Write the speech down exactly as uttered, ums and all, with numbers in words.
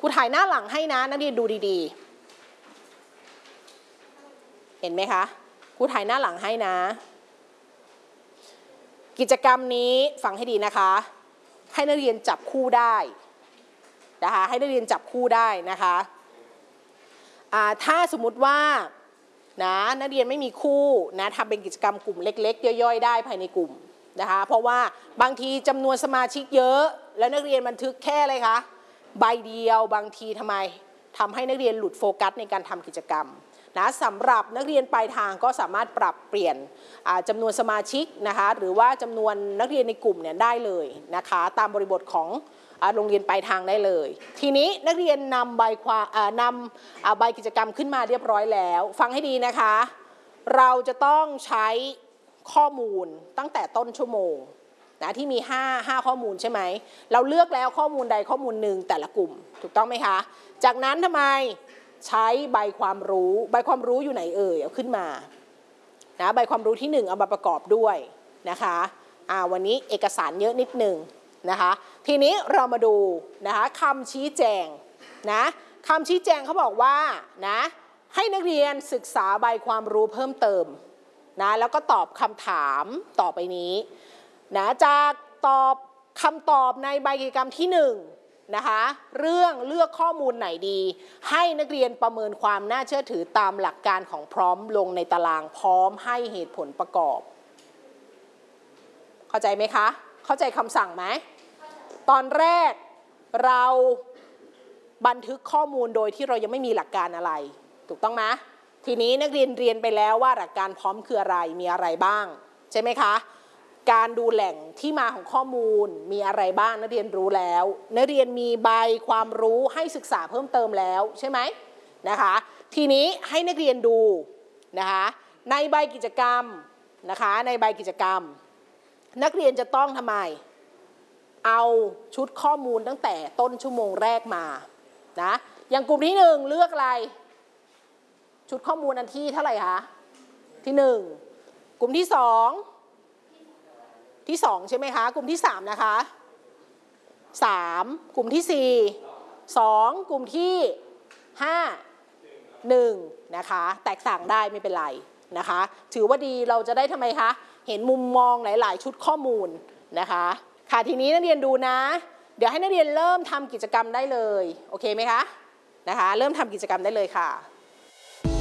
ครูถ่ายหน้าหลังให้นะนักเรียนดูดีๆเห็นไหมคะครูถ่ายหน้าหลังให้นะกิจกรรมนี้ฟังให้ดีนะคะให้นักเรียนจับคู่ได้นะคะให้นักเรียนจับคู่ได้นะคะถ้าสมมุติว่านะนักเรียนไม่มีคู่นะทำเป็นกิจกรรมกลุ่มเล็กๆย่อยๆได้ภายในกลุ่มนะคะเพราะว่าบางทีจำนวนสมาชิกเยอะแล้วนักเรียนบันทึกแค่อะไรคะใบเดียวบางทีทำไมทำให้นักเรียนหลุดโฟกัสในการทำกิจกรรมนะสำหรับนักเรียนปลายทางก็สามารถปรับเปลี่ยนจำนวนสมาชิกนะคะหรือว่าจำนวนนักเรียนในกลุ่มเนี่ยได้เลยนะคะตามบริบทของโรงเรียนปลายทางได้เลยทีนี้นักเรียนนำใบความนำใบกิจกรรมขึ้นมาเรียบร้อยแล้วฟังให้ดีนะคะเราจะต้องใช้ข้อมูลตั้งแต่ต้นชั่วโมงนะที่มีห้า ห้าข้อมูลใช่ไหมเราเลือกแล้วข้อมูลใดข้อมูลหนึ่งแต่ละกลุ่มถูกต้องไหมคะจากนั้นทำไมใช้ใบความรู้ใบความรู้อยู่ไหนเอ่ยเอาขึ้นมานะใบความรู้ที่หนึ่งเอามาประกอบด้วยนะคะอ่าวันนี้เอกสารเยอะนิดหนึ่งนะคะทีนี้เรามาดูนะคะคำชี้แจงนะคำชี้แจงเขาบอกว่านะให้นักเรียนศึกษาใบความรู้เพิ่มเติมนะแล้วก็ตอบคำถามต่อไปนี้นะจากตอบคำตอบในใบกิจกรรมที่หนึ่งนะคะเรื่องเลือกข้อมูลไหนดีให้นักเรียนประเมินความน่าเชื่อถือตามหลักการของพร้อมลงในตารางพร้อมให้เหตุผลประกอบเข้าใจไหมคะเข้าใจคำสั่งไหมตอนแรกเราบันทึกข้อมูลโดยที่เรายังไม่มีหลักการอะไรถูกต้องไหมทีนี้นักเรียนเรียนไปแล้วว่าหลักการพร้อมคืออะไรมีอะไรบ้างใช่ไหมคะการดูแหล่งที่มาของข้อมูลมีอะไรบ้างนักเรียนรู้แล้วนักเรียนมีใบความรู้ให้ศึกษาเพิ่มเติมแล้วใช่ไหมนะคะทีนี้ให้นักเรียนดูนะคะในใบกิจกรรมนะคะในใบกิจกรรมนักเรียนจะต้องทำไมเอาชุดข้อมูลตั้งแต่ต้นชั่วโมงแรกมานะอย่างกลุ่มที่หนึ่งเลือกอะไรชุดข้อมูลอันที่เท่าไหร่คะที่หนึ่งกลุ่มที่สองที่สองใช่ไหมคะกลุ่มที่สามนะคะสามกลุ่มที่สี่สองกลุ่มที่ห้าหนึ่งนะคะแตกต่างได้ไม่เป็นไรนะคะถือว่าดีเราจะได้ทำไมคะเห็นมุมมองหลายๆชุดข้อมูลนะคะค่ะทีนี้นักเรียนดูนะเดี๋ยวให้นักเรียนเริ่มทำกิจกรรมได้เลยโอเคไหมคะนะคะเริ่มทำกิจกรรมได้เลยค่ะ